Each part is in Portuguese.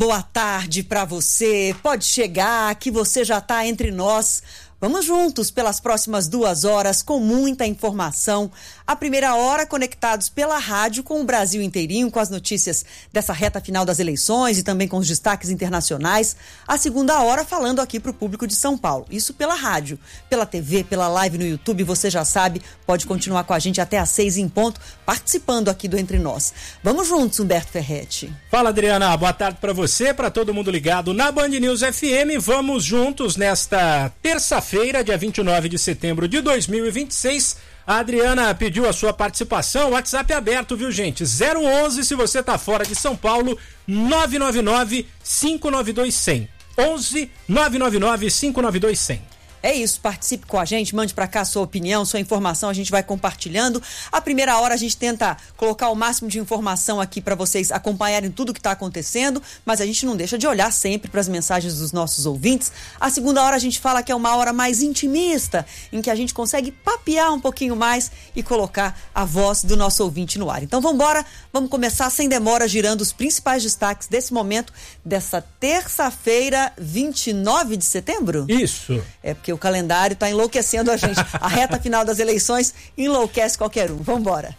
Boa tarde para você. Pode chegar que você já está entre nós. Vamos juntos pelas próximas 2 horas com muita informação. A primeira hora conectados pela rádio com o Brasil inteirinho, com as notícias dessa reta final das eleições e também com os destaques internacionais. A segunda hora falando aqui para o público de São Paulo. Isso pela rádio, pela TV, pela live no YouTube. Você já sabe, pode continuar com a gente até às 6 em ponto, participando aqui do Entre Nós. Vamos juntos, Humberto Ferretti. Fala, Adriana. Boa tarde para você, para todo mundo ligado na Band News FM. Vamos juntos nesta terça-feira, dia 29 de setembro de 2026. A Adriana pediu a sua participação, o WhatsApp é aberto, viu, gente? 011 se você tá fora de São Paulo, 999-592-100. 11 999-592-100. É isso, participe com a gente, mande para cá a sua opinião, sua informação, a gente vai compartilhando. A primeira hora a gente tenta colocar o máximo de informação aqui para vocês acompanharem tudo que está acontecendo, mas a gente não deixa de olhar sempre para as mensagens dos nossos ouvintes. A segunda hora a gente fala que é uma hora mais intimista, em que a gente consegue papear um pouquinho mais e colocar a voz do nosso ouvinte no ar. Então vamos embora, vamos começar sem demora girando os principais destaques desse momento, dessa terça-feira, 29 de setembro? Isso. É porque o calendário está enlouquecendo a gente. A reta final das eleições enlouquece qualquer um. Vamos embora.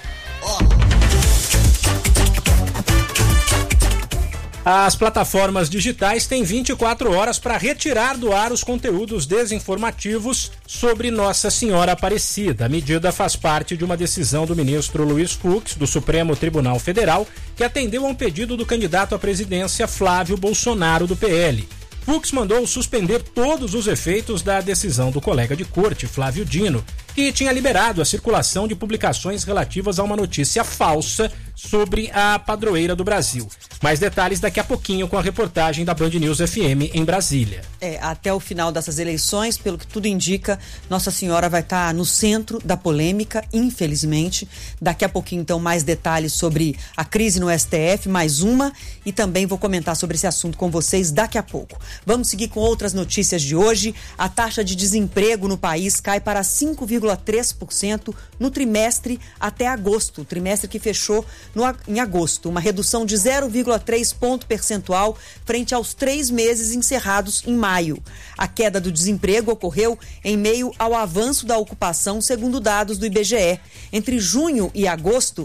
As plataformas digitais têm 24 horas para retirar do ar os conteúdos desinformativos sobre Nossa Senhora Aparecida. A medida faz parte de uma decisão do ministro Luiz Fux, do Supremo Tribunal Federal, que atendeu a um pedido do candidato à presidência Flávio Bolsonaro, do PL. Fux mandou suspender todos os efeitos da decisão do colega de corte, Flávio Dino, que tinha liberado a circulação de publicações relativas a uma notícia falsa sobre a padroeira do Brasil. Mais detalhes daqui a pouquinho com a reportagem da Band News FM em Brasília. Até o final dessas eleições, pelo que tudo indica, Nossa Senhora vai estar no centro da polêmica, infelizmente. Daqui a pouquinho, então, mais detalhes sobre a crise no STF, mais uma, e também vou comentar sobre esse assunto com vocês daqui a pouco. Vamos seguir com outras notícias de hoje. A taxa de desemprego no país cai para 5,3% no trimestre até agosto, o trimestre que fechou em agosto, uma redução de 0,3 ponto percentual frente aos 3 meses encerrados em maio. A queda do desemprego ocorreu em meio ao avanço da ocupação, segundo dados do IBGE. Entre junho e agosto,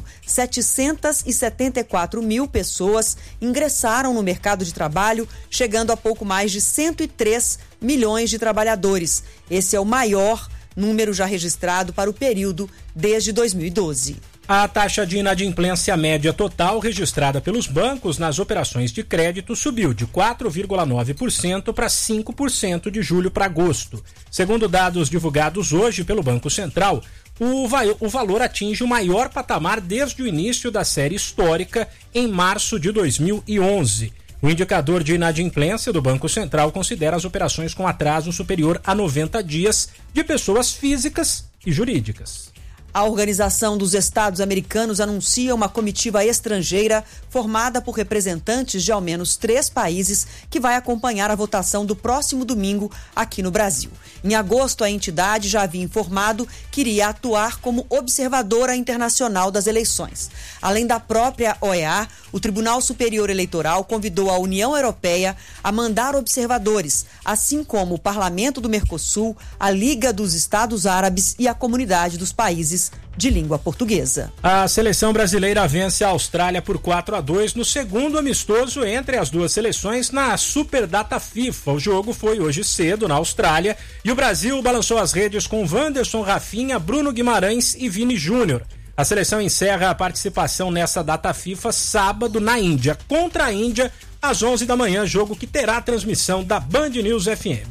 774 mil pessoas ingressaram no mercado de trabalho, chegando a pouco mais de 103 milhões de trabalhadores. Esse é o maior número já registrado para o período desde 2012. A taxa de inadimplência média total registrada pelos bancos nas operações de crédito subiu de 4,9% para 5% de julho para agosto. Segundo dados divulgados hoje pelo Banco Central, o valor atinge o maior patamar desde o início da série histórica em março de 2011. O indicador de inadimplência do Banco Central considera as operações com atraso superior a 90 dias de pessoas físicas e jurídicas. A Organização dos Estados Americanos anuncia uma comitiva estrangeira formada por representantes de ao menos 3 países que vai acompanhar a votação do próximo domingo aqui no Brasil. Em agosto, a entidade já havia informado que iria atuar como observadora internacional das eleições. Além da própria OEA, o Tribunal Superior Eleitoral convidou a União Europeia a mandar observadores, assim como o Parlamento do Mercosul, a Liga dos Estados Árabes e a Comunidade dos Países de língua portuguesa. A seleção brasileira vence a Austrália por 4-2 no segundo amistoso entre as duas seleções na Superdata FIFA. O jogo foi hoje cedo na Austrália e o Brasil balançou as redes com Wanderson, Rafinha, Bruno Guimarães e Vini Júnior. A seleção encerra a participação nessa data FIFA sábado na Índia, contra a Índia, às 11 da manhã, jogo que terá a transmissão da Band News FM.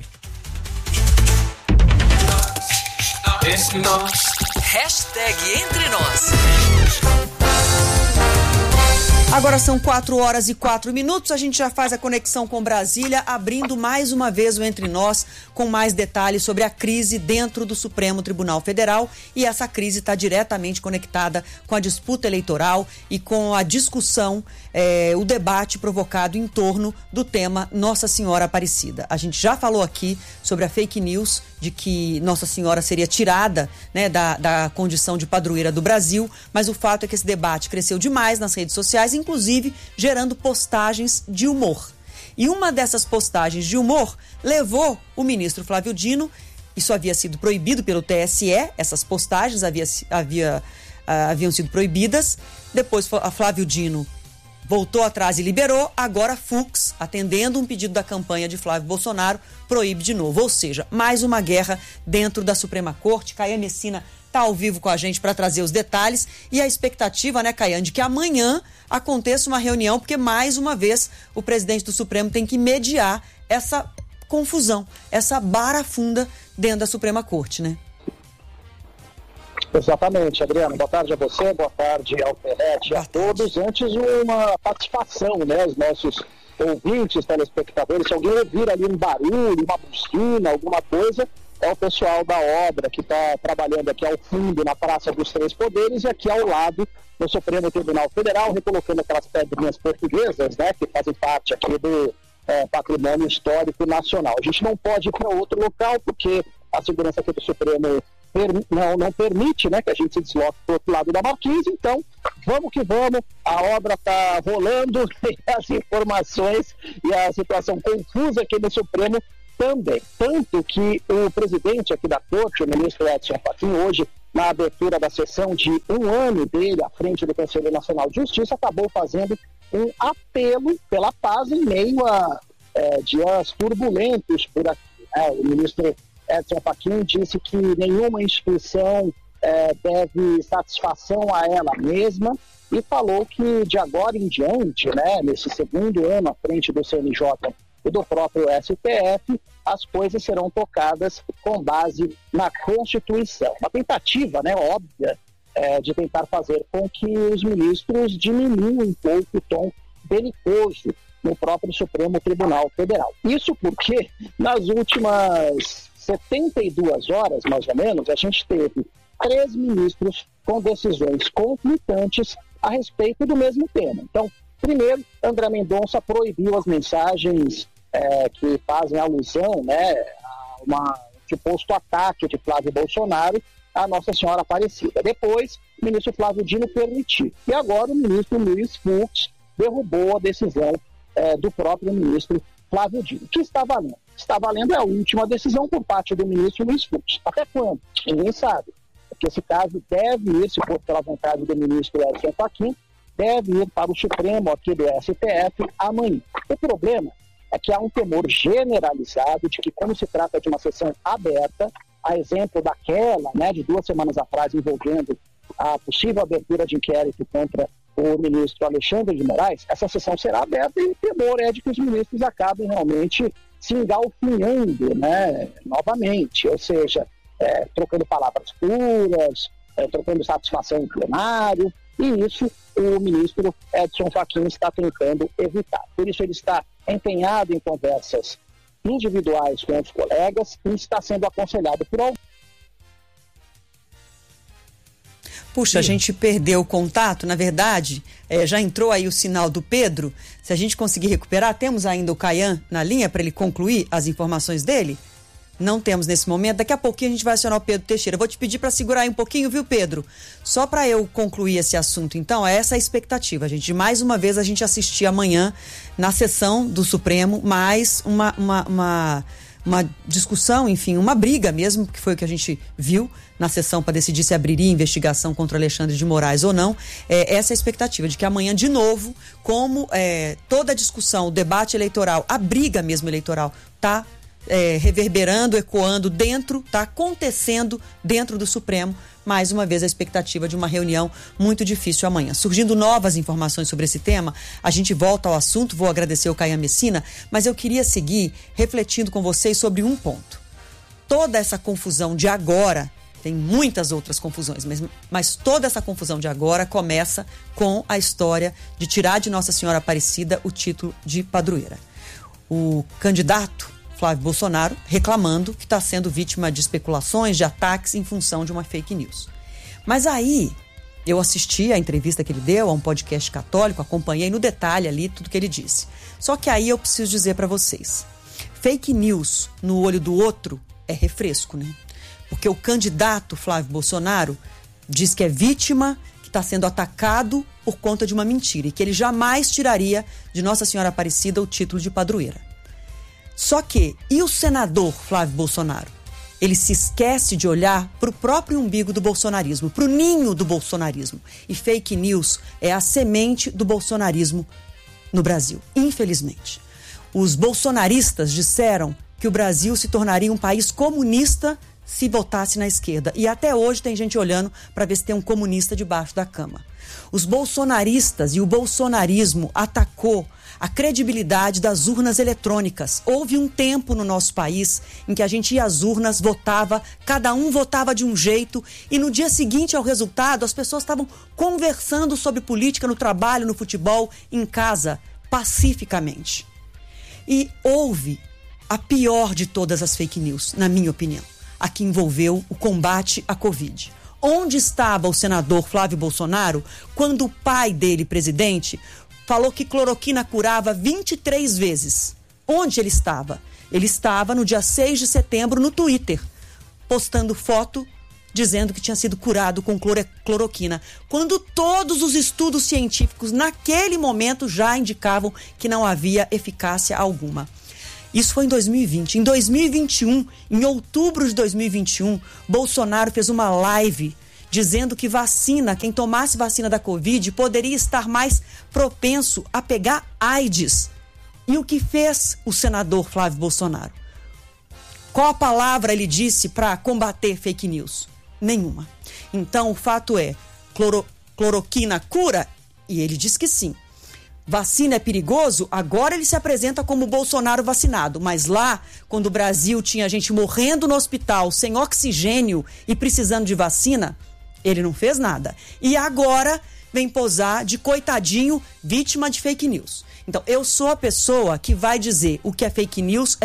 Hashtag Entre Nós. Agora são 4h04. A gente já faz a conexão com Brasília, abrindo mais uma vez o Entre Nós com mais detalhes sobre a crise dentro do Supremo Tribunal Federal. E essa crise está diretamente conectada com a disputa eleitoral e com a discussão, o debate provocado em torno do tema Nossa Senhora Aparecida. A gente já falou aqui sobre a fake news de que Nossa Senhora seria tirada, né, da condição de padroeira do Brasil, mas o fato é que esse debate cresceu demais nas redes sociais, inclusive gerando postagens de humor. E uma dessas postagens de humor levou o ministro Flávio Dino, isso havia sido proibido pelo TSE, essas postagens haviam sido proibidas, depois a Flávio Dino voltou atrás e liberou, agora Fux, atendendo um pedido da campanha de Flávio Bolsonaro, proíbe de novo. Ou seja, mais uma guerra dentro da Suprema Corte. Caian Messina está ao vivo com a gente para trazer os detalhes e a expectativa, né, Caian, de que amanhã aconteça uma reunião, porque mais uma vez o presidente do Supremo tem que mediar essa confusão, essa barafunda dentro da Suprema Corte, né? Exatamente, Adriano. Boa tarde a você, boa tarde ao Ferretti e a todos. Antes, uma participação, né, os nossos ouvintes, telespectadores. Se alguém ouvir ali um barulho, uma buzina, alguma coisa, é o pessoal da obra que está trabalhando aqui ao fundo, na Praça dos Três Poderes, e aqui ao lado, no Supremo Tribunal Federal, recolocando aquelas pedrinhas portuguesas, né, que fazem parte aqui do patrimônio histórico nacional. A gente não pode ir para outro local, porque a segurança aqui do Supremo não permite, né, que a gente se desloque para o outro lado da Marquise. Então, vamos que vamos, a obra está rolando e as informações e a situação confusa aqui no Supremo também. Tanto que o presidente aqui da Corte, o ministro Edson Fachin, hoje, na abertura da sessão de um ano dele à frente do Conselho Nacional de Justiça, acabou fazendo um apelo pela paz em meio a dias turbulentos por aqui. O ministro Edson Fachin disse que nenhuma instituição deve satisfação a ela mesma e falou que de agora em diante, né, nesse segundo ano à frente do CNJ e do próprio STF, as coisas serão tocadas com base na Constituição. Uma tentativa, né, óbvia, de tentar fazer com que os ministros diminuam um pouco o tom belicoso no próprio Supremo Tribunal Federal. Isso porque nas últimas 72 horas, mais ou menos, a gente teve 3 ministros com decisões conflitantes a respeito do mesmo tema. Então, primeiro, André Mendonça proibiu as mensagens que fazem alusão, né, a um suposto ataque de Flávio Bolsonaro à Nossa Senhora Aparecida. Depois, o ministro Flávio Dino permitiu. E agora o ministro Luiz Fux derrubou a decisão do próprio ministro Flávio Dino. O que está valendo? Está valendo a última decisão por parte do ministro Luiz Fux. Até quando? Ninguém sabe. Porque esse caso deve ir, se for pela vontade do ministro Edson Fachin, deve ir para o Supremo aqui do STF amanhã. O problema é que há um temor generalizado de que, quando se trata de uma sessão aberta, a exemplo daquela, né, de 2 semanas atrás, envolvendo a possível abertura de inquérito contra o ministro Alexandre de Moraes, essa sessão será aberta e o temor é de que os ministros acabem realmente se engalfinhando, né, novamente, ou seja, trocando palavras puras, trocando satisfação em plenário, e isso o ministro Edson Fachin está tentando evitar. Por isso ele está empenhado em conversas individuais com os colegas e está sendo aconselhado por alguns. Puxa, a gente perdeu o contato, na verdade, já entrou aí o sinal do Pedro. Se a gente conseguir recuperar, temos ainda o Caian na linha para ele concluir as informações dele? Não temos nesse momento. Daqui a pouquinho a gente vai acionar o Pedro Teixeira. Eu vou te pedir para segurar aí um pouquinho, viu, Pedro? Só para eu concluir esse assunto, então, essa é a expectativa, gente. De mais uma vez a gente assistir amanhã na sessão do Supremo mais uma discussão, enfim, uma briga mesmo, que foi o que a gente viu na sessão para decidir se abriria investigação contra Alexandre de Moraes ou não. Essa é a expectativa, de que amanhã, de novo, como toda a discussão, o debate eleitoral, a briga mesmo eleitoral, está reverberando, ecoando dentro, está acontecendo dentro do Supremo. Mais uma vez a expectativa de uma reunião muito difícil amanhã. Surgindo novas informações sobre esse tema, a gente volta ao assunto. Vou agradecer o Caian Messina, mas eu queria seguir refletindo com vocês sobre um ponto. Toda essa confusão de agora, tem muitas outras confusões, mas toda essa confusão de agora começa com a história de tirar de Nossa Senhora Aparecida o título de padroeira. O candidato Flávio Bolsonaro reclamando que está sendo vítima de especulações, de ataques em função de uma fake news. Mas aí eu assisti a entrevista que ele deu a um podcast católico, acompanhei no detalhe ali tudo que ele disse. Só que aí eu preciso dizer para vocês, fake news no olho do outro é refresco, né? Porque o candidato Flávio Bolsonaro diz que é vítima, que está sendo atacado por conta de uma mentira e que ele jamais tiraria de Nossa Senhora Aparecida o título de padroeira. Só que, e o senador Flávio Bolsonaro? Ele se esquece de olhar para o próprio umbigo do bolsonarismo, para o ninho do bolsonarismo. E fake news é a semente do bolsonarismo no Brasil, infelizmente. Os bolsonaristas disseram que o Brasil se tornaria um país comunista se votasse na esquerda. E até hoje tem gente olhando para ver se tem um comunista debaixo da cama. Os bolsonaristas e o bolsonarismo atacou a credibilidade das urnas eletrônicas. Houve um tempo no nosso país em que a gente ia às urnas, votava, cada um votava de um jeito e no dia seguinte ao resultado as pessoas estavam conversando sobre política no trabalho, no futebol, em casa, pacificamente. E houve a pior de todas as fake news, na minha opinião, a que envolveu o combate à Covid. Onde estava o senador Flávio Bolsonaro quando o pai dele, presidente, falou que cloroquina curava 23 vezes? Onde ele estava? Ele estava no dia 6 de setembro no Twitter, postando foto dizendo que tinha sido curado com cloroquina, quando todos os estudos científicos naquele momento já indicavam que não havia eficácia alguma. Isso foi em 2020. Em 2021, em outubro de 2021, Bolsonaro fez uma live dizendo que quem tomasse vacina da Covid poderia estar mais propenso a pegar AIDS. E o que fez o senador Flávio Bolsonaro? Qual a palavra ele disse para combater fake news? Nenhuma. Então, o fato é, cloroquina cura? E ele diz que sim. Vacina é perigoso? Agora ele se apresenta como Bolsonaro vacinado. Mas lá, quando o Brasil tinha gente morrendo no hospital, sem oxigênio e precisando de vacina, ele não fez nada. E agora vem posar de coitadinho, vítima de fake news. Então, eu sou a pessoa que vai dizer o que é fake news.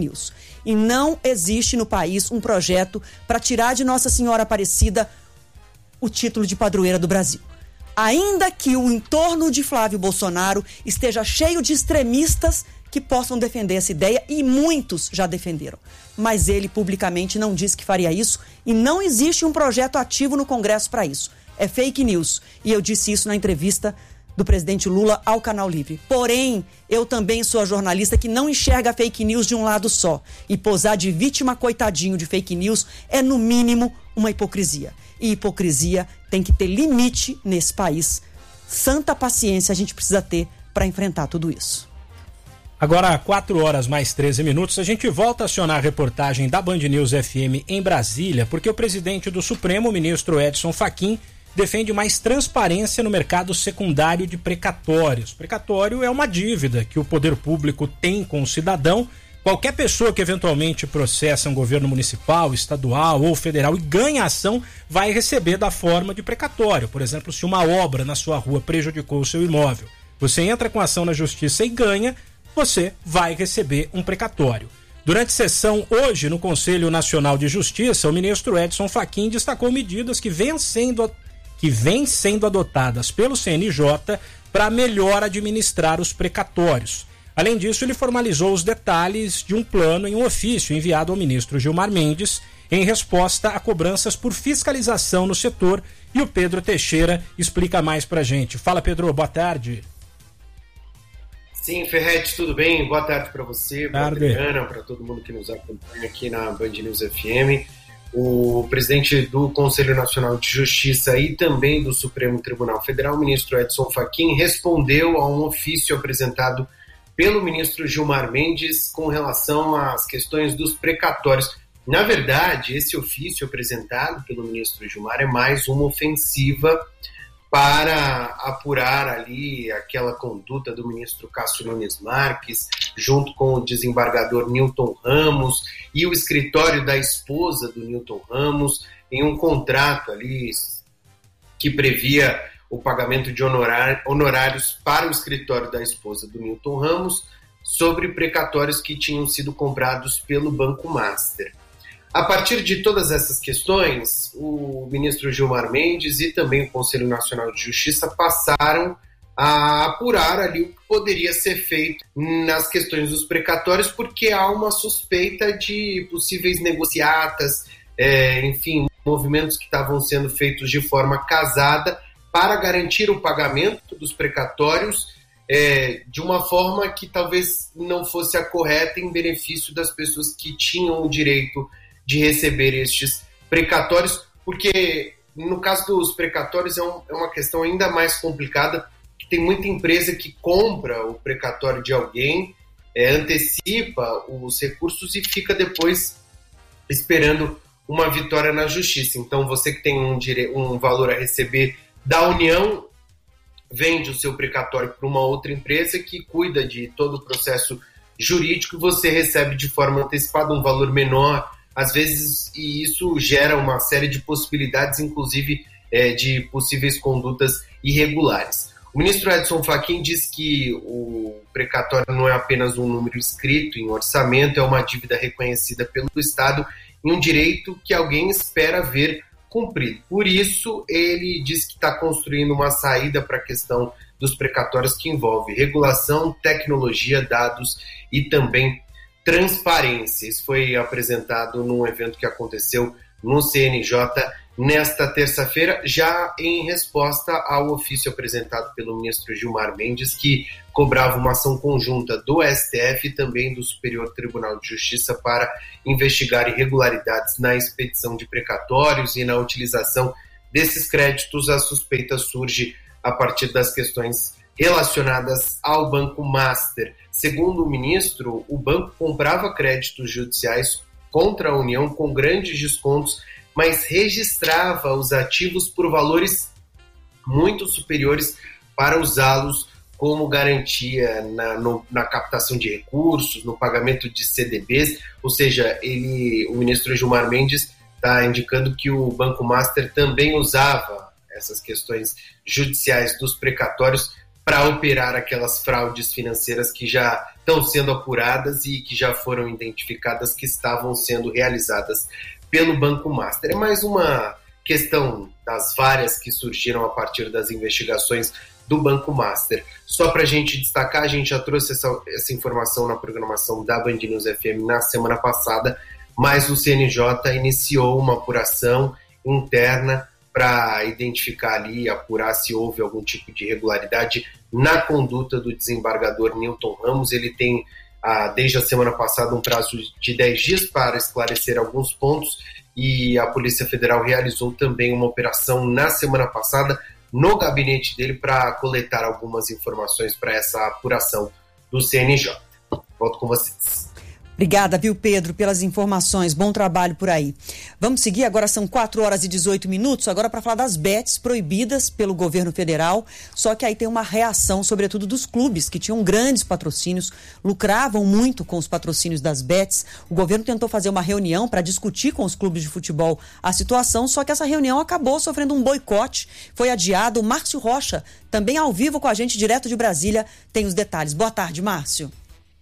E não existe no país um projeto para tirar de Nossa Senhora Aparecida o título de padroeira do Brasil. Ainda que o entorno de Flávio Bolsonaro esteja cheio de extremistas que possam defender essa ideia, e muitos já defenderam. Mas ele publicamente não disse que faria isso e não existe um projeto ativo no Congresso para isso. É fake news. E eu disse isso na entrevista do presidente Lula ao Canal Livre. Porém, eu também sou a jornalista que não enxerga fake news de um lado só. E posar de vítima coitadinho de fake news é, no mínimo, uma hipocrisia. E hipocrisia tem que ter limite nesse país. Santa paciência a gente precisa ter para enfrentar tudo isso. Agora, 4h mais 13, a gente volta a acionar a reportagem da Band News FM em Brasília, porque o presidente do Supremo, o ministro Edson Fachin, defende mais transparência no mercado secundário de precatórios. Precatório é uma dívida que o poder público tem com o cidadão. Qualquer pessoa que eventualmente processa um governo municipal, estadual ou federal e ganha ação vai receber da forma de precatório. Por exemplo, se uma obra na sua rua prejudicou o seu imóvel, você entra com ação na justiça e ganha, você vai receber um precatório. Durante sessão hoje no Conselho Nacional de Justiça, o ministro Edson Fachin destacou medidas que vêm sendo adotadas pelo CNJ para melhor administrar os precatórios. Além disso, ele formalizou os detalhes de um plano em um ofício enviado ao ministro Gilmar Mendes em resposta a cobranças por fiscalização no setor. E o Pedro Teixeira explica mais pra gente. Fala, Pedro, boa tarde. Sim, Ferretti, tudo bem? Boa tarde para você, para a Adriana, para todo mundo que nos acompanha aqui na Band News FM. O presidente do Conselho Nacional de Justiça e também do Supremo Tribunal Federal, o ministro Edson Fachin, respondeu a um ofício apresentado pelo ministro Gilmar Mendes com relação às questões dos precatórios. Na verdade, esse ofício apresentado pelo ministro Gilmar é mais uma ofensiva para apurar ali aquela conduta do ministro Cássio Nunes Marques, junto com o desembargador Newton Ramos e o escritório da esposa do Newton Ramos, em um contrato ali que previa o pagamento de honorários para o escritório da esposa do Newton Ramos sobre precatórios que tinham sido comprados pelo Banco Master. A partir de todas essas questões, o ministro Gilmar Mendes e também o Conselho Nacional de Justiça passaram a apurar ali o que poderia ser feito nas questões dos precatórios, porque há uma suspeita de possíveis negociatas, enfim, movimentos que estavam sendo feitos de forma casada para garantir o pagamento dos precatórios de uma forma que talvez não fosse a correta em benefício das pessoas que tinham o direito de receber estes precatórios, porque no caso dos precatórios é uma questão ainda mais complicada. Tem muita empresa que compra o precatório de alguém, antecipa os recursos e fica depois esperando uma vitória na justiça. Então, você que tem um valor a receber da União, vende o seu precatório para uma outra empresa que cuida de todo o processo jurídico e você recebe de forma antecipada um valor menor, às vezes, e isso gera uma série de possibilidades, inclusive de possíveis condutas irregulares. O ministro Edson Fachin diz que o precatório não é apenas um número escrito em orçamento, é uma dívida reconhecida pelo Estado e um direito que alguém espera ver cumprido. Por isso, ele diz que está construindo uma saída para a questão dos precatórios que envolve regulação, tecnologia, dados e também transparência. Isso foi apresentado num evento que aconteceu no CNJ nesta terça-feira, já em resposta ao ofício apresentado pelo ministro Gilmar Mendes, que cobrava uma ação conjunta do STF e também do Superior Tribunal de Justiça para investigar irregularidades na expedição de precatórios e na utilização desses créditos. A suspeita surge a partir das questões relacionadas ao Banco Master. Segundo o ministro, o banco comprava créditos judiciais contra a União com grandes descontos, mas registrava os ativos por valores muito superiores para usá-los como garantia na captação de recursos, no pagamento de CDBs, ou seja, o ministro Gilmar Mendes está indicando que o Banco Master também usava essas questões judiciais dos precatórios para operar aquelas fraudes financeiras que já estão sendo apuradas e que já foram identificadas que estavam sendo realizadas pelo Banco Master. É mais uma questão das várias que surgiram a partir das investigações do Banco Master. Só para a gente destacar, a gente já trouxe essa informação na programação da Band News FM na semana passada, mas o CNJ iniciou uma apuração interna para identificar ali, apurar se houve algum tipo de irregularidade na conduta do desembargador Newton Ramos. Ele tem, desde a semana passada, um prazo de 10 dias para esclarecer alguns pontos e a Polícia Federal realizou também uma operação na semana passada no gabinete dele para coletar algumas informações para essa apuração do CNJ. Volto com vocês. Obrigada, viu, Pedro, pelas informações. Bom trabalho por aí. Vamos seguir, agora são 4h18, agora para falar das bets proibidas pelo governo federal, só que aí tem uma reação, sobretudo dos clubes, que tinham grandes patrocínios, lucravam muito com os patrocínios das bets. O governo tentou fazer uma reunião para discutir com os clubes de futebol a situação, só que essa reunião acabou sofrendo um boicote, foi adiado. O Márcio Rocha, também ao vivo com a gente, direto de Brasília, tem os detalhes. Boa tarde, Márcio.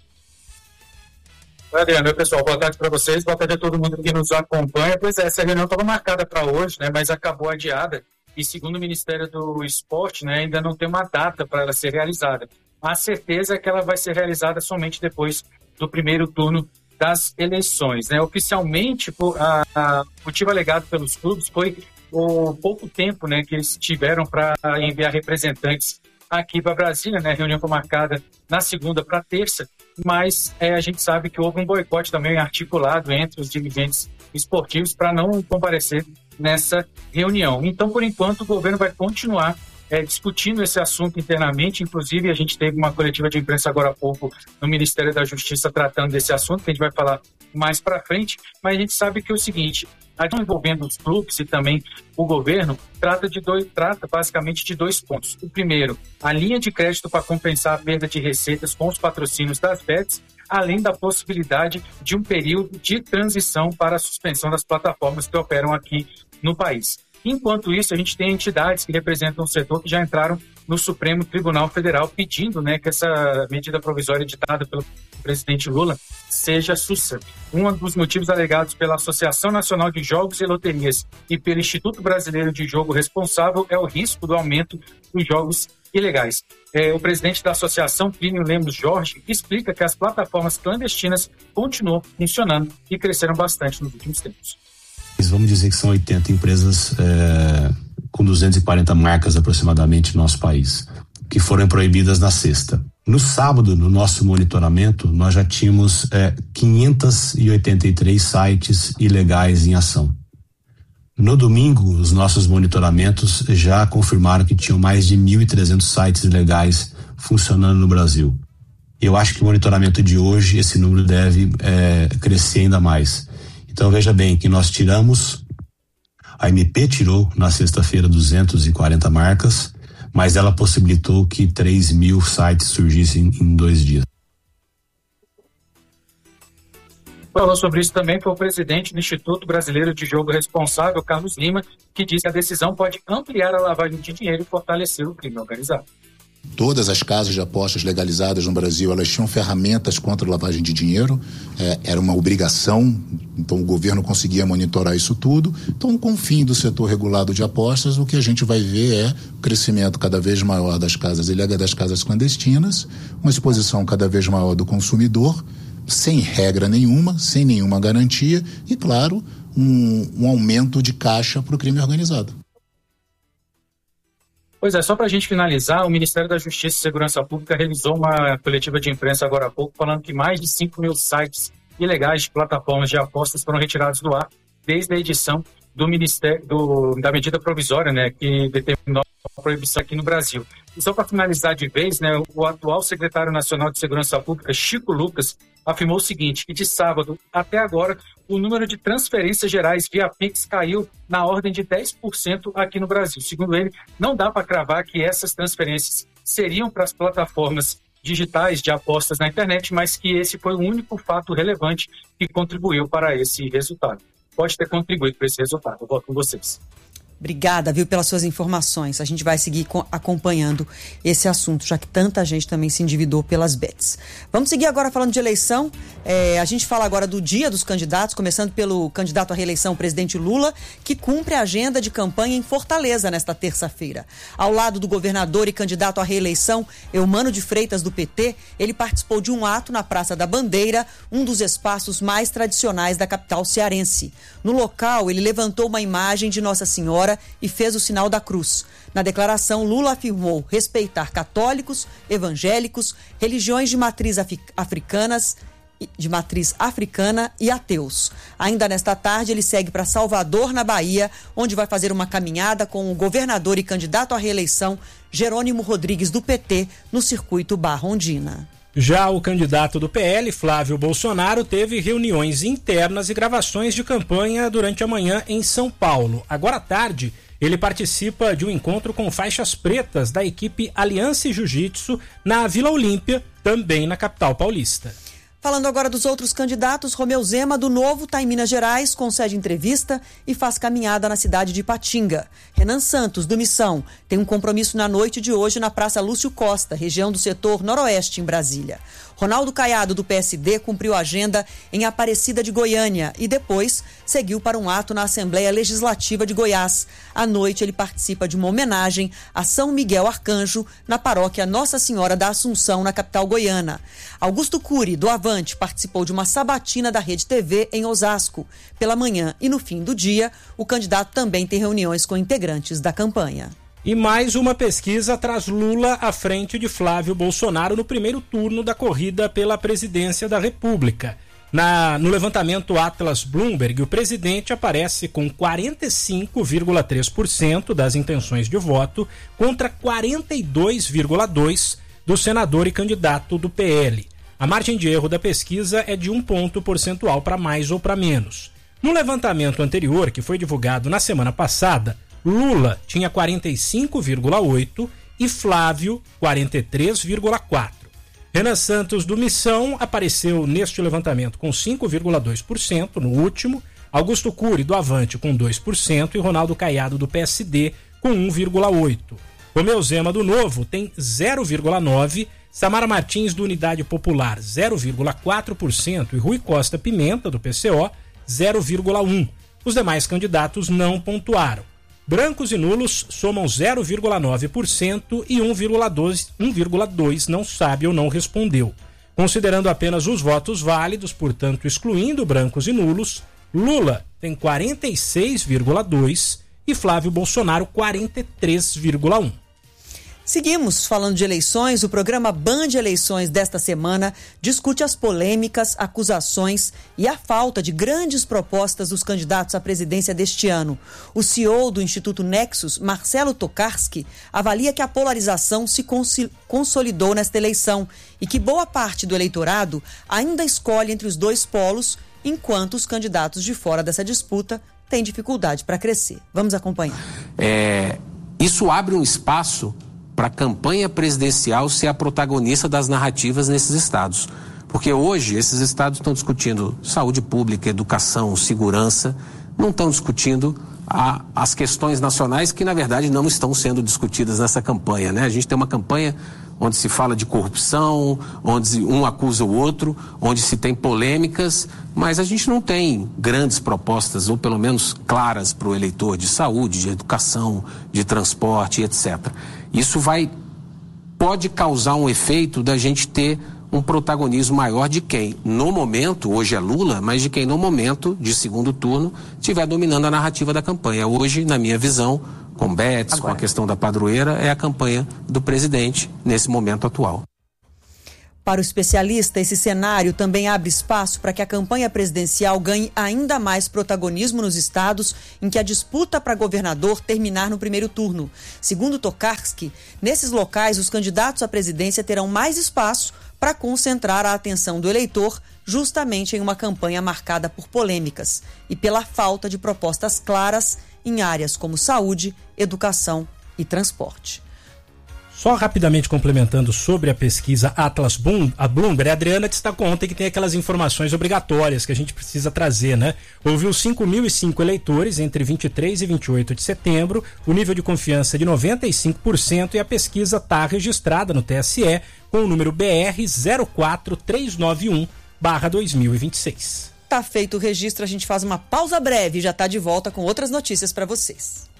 Adriano, pessoal, boa tarde para vocês, boa tarde a todo mundo que nos acompanha. Pois é, essa reunião estava marcada para hoje, né, mas acabou adiada e, segundo o Ministério do Esporte, né, ainda não tem uma data para ela ser realizada. A certeza é que ela vai ser realizada somente depois do primeiro turno das eleições, né. Oficialmente, o motivo alegado pelos clubes foi o pouco tempo, né, que eles tiveram para enviar representantes aqui para Brasília, né? A reunião foi marcada na segunda para terça, mas a gente sabe que houve um boicote também articulado entre os dirigentes esportivos para não comparecer nessa reunião. Então, por enquanto, o governo vai continuar discutindo esse assunto internamente. Inclusive, a gente teve uma coletiva de imprensa agora há pouco no Ministério da Justiça tratando desse assunto, que a gente vai falar mais para frente, mas a gente sabe que é o seguinte: a questão envolvendo os clubes e também o governo trata basicamente de dois pontos. O primeiro, a linha de crédito para compensar a perda de receitas com os patrocínios das bets, além da possibilidade de um período de transição para a suspensão das plataformas que operam aqui no país. Enquanto isso, a gente tem entidades que representam o setor que já entraram no Supremo Tribunal Federal pedindo, né, que essa medida provisória editada pelo presidente Lula seja suspensa. Um dos motivos alegados pela Associação Nacional de Jogos e Loterias e pelo Instituto Brasileiro de Jogo Responsável é o risco do aumento dos jogos ilegais. O presidente da associação, Plínio Lemos Jorge, explica que as plataformas clandestinas continuam funcionando e cresceram bastante nos últimos tempos. Vamos dizer que são 80 empresas com 240 marcas aproximadamente no nosso país, que foram proibidas na sexta. No sábado, no nosso monitoramento, nós já tínhamos 583 sites ilegais em ação. No domingo, os nossos monitoramentos já confirmaram que tinham mais de 1.300 sites ilegais funcionando no Brasil. Eu acho que o monitoramento de hoje, esse número deve crescer ainda mais. Então veja bem que nós tiramos, a MP tirou na sexta-feira 240 marcas, mas ela possibilitou que 3.000 sites surgissem em 2 dias. Falou sobre isso também foi o presidente do Instituto Brasileiro de Jogo Responsável, Carlos Lima, que disse que a decisão pode ampliar a lavagem de dinheiro e fortalecer o crime organizado. Todas as casas de apostas legalizadas no Brasil, elas tinham ferramentas contra a lavagem de dinheiro, era uma obrigação, então o governo conseguia monitorar isso tudo. Então, com o fim do setor regulado de apostas, o que a gente vai ver é o crescimento cada vez maior das casas ilegais, das casas clandestinas, uma exposição cada vez maior do consumidor, sem regra nenhuma, sem nenhuma garantia e, claro, um aumento de caixa para o crime organizado. Pois é, só para a gente finalizar, o Ministério da Justiça e Segurança Pública realizou uma coletiva de imprensa agora há pouco, falando que mais de 5.000 sites ilegais de plataformas de apostas foram retirados do ar desde a edição do Ministério da medida provisória, né, que determinou a proibição aqui no Brasil. E só para finalizar de vez, né, o atual secretário nacional de Segurança Pública, Chico Lucas, afirmou o seguinte, que de sábado até agora o número de transferências gerais via Pix caiu na ordem de 10% aqui no Brasil. Segundo ele, não dá para cravar que essas transferências seriam para as plataformas digitais de apostas na internet, mas que esse foi o único fato relevante que contribuiu para esse resultado. Pode ter contribuído para esse resultado. Eu volto com vocês. Obrigada, viu, pelas suas informações. A gente vai seguir acompanhando esse assunto, já que tanta gente também se endividou pelas bets. Vamos seguir agora falando de eleição. A gente fala agora do dia dos candidatos, começando pelo candidato à reeleição, o presidente Lula, que cumpre a agenda de campanha em Fortaleza nesta terça-feira. Ao lado do governador e candidato à reeleição, Eumano de Freitas, do PT, ele participou de um ato na Praça da Bandeira, um dos espaços mais tradicionais da capital cearense. No local, ele levantou uma imagem de Nossa Senhora e fez o sinal da cruz. Na declaração, Lula afirmou respeitar católicos, evangélicos, religiões de matriz africana e ateus. Ainda nesta tarde, ele segue para Salvador, na Bahia, onde vai fazer uma caminhada com o governador e candidato à reeleição, Jerônimo Rodrigues, do PT, no circuito Barra Ondina. Já o candidato do PL, Flávio Bolsonaro, teve reuniões internas e gravações de campanha durante a manhã em São Paulo. Agora à tarde, ele participa de um encontro com faixas pretas da equipe Aliança Jiu-Jitsu na Vila Olímpia, também na capital paulista. Falando agora dos outros candidatos, Romeu Zema, do Novo, está em Minas Gerais, concede entrevista e faz caminhada na cidade de Ipatinga. Renan Santos, do Missão, tem um compromisso na noite de hoje na Praça Lúcio Costa, região do setor noroeste, em Brasília. Ronaldo Caiado, do PSD, cumpriu a agenda em Aparecida de Goiânia e depois seguiu para um ato na Assembleia Legislativa de Goiás. À noite, ele participa de uma homenagem a São Miguel Arcanjo, na paróquia Nossa Senhora da Assunção, na capital goiana. Augusto Cury, do Avante, participou de uma sabatina da Rede TV em Osasco. Pela manhã e no fim do dia, o candidato também tem reuniões com integrantes da campanha. E mais uma pesquisa traz Lula à frente de Flávio Bolsonaro no primeiro turno da corrida pela presidência da República. No levantamento Atlas Bloomberg, o presidente aparece com 45,3% das intenções de voto contra 42,2% do senador e candidato do PL. A margem de erro da pesquisa é de 1 ponto percentual para mais ou para menos. No levantamento anterior, que foi divulgado na semana passada, Lula tinha 45,8% e Flávio 43,4%. Renan Santos, do Missão, apareceu neste levantamento com 5,2% no último, Augusto Cury, do Avante, com 2% e Ronaldo Caiado, do PSD, com 1,8%. Romeu Zema, do Novo, tem 0,9%, Samara Martins, do Unidade Popular, 0,4% e Rui Costa Pimenta, do PCO, 0,1%. Os demais candidatos não pontuaram. Brancos e nulos somam 0,9% e 1,2% não sabe ou não respondeu. Considerando apenas os votos válidos, portanto excluindo brancos e nulos, Lula tem 46,2% e Flávio Bolsonaro 43,1%. Seguimos falando de eleições. O programa Band Eleições desta semana discute as polêmicas, acusações e a falta de grandes propostas dos candidatos à presidência deste ano. O CEO do Instituto Nexus, Marcelo Tokarski, avalia que a polarização se consolidou nesta eleição e que boa parte do eleitorado ainda escolhe entre os dois polos, enquanto os candidatos de fora dessa disputa têm dificuldade para crescer. Vamos acompanhar. Isso abre um espaço para a campanha presidencial ser a protagonista das narrativas nesses estados. Porque hoje esses estados estão discutindo saúde pública, educação, segurança, não estão discutindo as questões nacionais que, na verdade, não estão sendo discutidas nessa campanha, né? A gente tem uma campanha onde se fala de corrupção, onde um acusa o outro, onde se tem polêmicas, mas a gente não tem grandes propostas, ou pelo menos claras para o eleitor, de saúde, de educação, de transporte, etc. Isso pode causar um efeito da gente ter um protagonismo maior de quem, no momento, hoje é Lula, mas de quem no momento de segundo turno estiver dominando a narrativa da campanha. Hoje, na minha visão, com Betts, com a questão da padroeira, é a campanha do presidente nesse momento atual. Para o especialista, esse cenário também abre espaço para que a campanha presidencial ganhe ainda mais protagonismo nos estados em que a disputa para governador terminar no primeiro turno. Segundo Tokarski, nesses locais os candidatos à presidência terão mais espaço para concentrar a atenção do eleitor justamente em uma campanha marcada por polêmicas e pela falta de propostas claras em áreas como saúde, educação e transporte. Só rapidamente complementando sobre a pesquisa Atlas a Bloomberg, a Adriana destacou ontem que tem aquelas informações obrigatórias que a gente precisa trazer, né? Ouviu 5.005 eleitores entre 23 e 28 de setembro, o nível de confiança é de 95% e a pesquisa está registrada no TSE com o número BR 04391/2026. Tá feito o registro, a gente faz uma pausa breve e já está de volta com outras notícias para vocês.